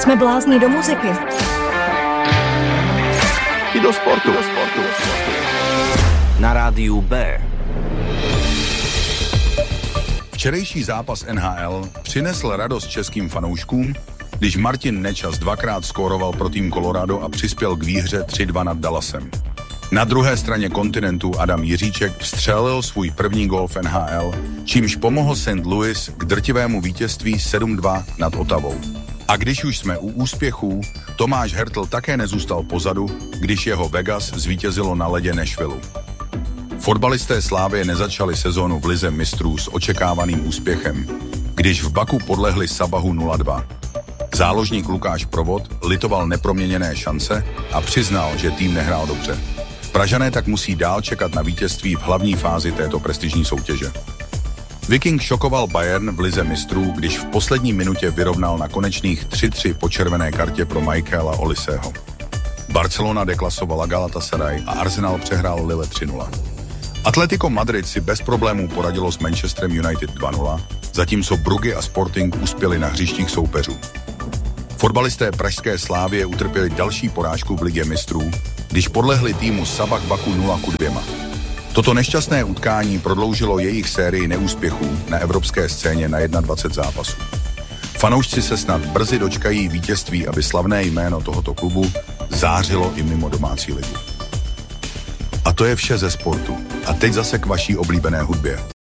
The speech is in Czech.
Jsme blázni do muziky. I do sportu. Na rádiu B. Včerejší zápas NHL přinesl radost českým fanouškům, když Martin Nečas dvakrát skóroval pro tým Colorado a přispěl k výhře 3-2 nad Dallasem. Na druhé straně kontinentu Adam Jiříček vstřelil svůj první gól v NHL, čímž pomohl St. Louis k drtivému vítězství 7-2 nad Ottawou. A když už jsme u úspěchů, Tomáš Hertl také nezůstal pozadu, když jeho Vegas zvítězilo na ledě Nashvilleu. Fotbalisté Slávie nezačali sezónu v lize mistrů s očekávaným úspěchem, když v Baku podlehli Sabahu 0-2. Záložník Lukáš Provod litoval neproměněné šance a přiznal, že tým nehrál dobře. Pražané tak musí dál čekat na vítězství v hlavní fázi této prestižní soutěže. Viking šokoval Bayern v lize mistrů, když v poslední minutě vyrovnal na konečných 3-3 po červené kartě pro Michaela Oliseho. Barcelona deklasovala Galatasaray a Arsenal přehrál Lille 3-0. Atletico Madrid si bez problémů poradilo s Manchesterem United 2-0, zatímco Brugge a Sporting uspěli na hřištích soupeřů. Fotbalisté pražské Slávie utrpěli další porážku v Lize mistrů, když podlehli týmu Sabah Baku 0-2. Toto nešťastné utkání prodloužilo jejich sérii neúspěchů na evropské scéně na 21 zápasů. Fanoušci se snad brzy dočkají vítězství, aby slavné jméno tohoto klubu zářilo i mimo domácí ligu. A to je vše ze sportu. A teď zase k vaší oblíbené hudbě.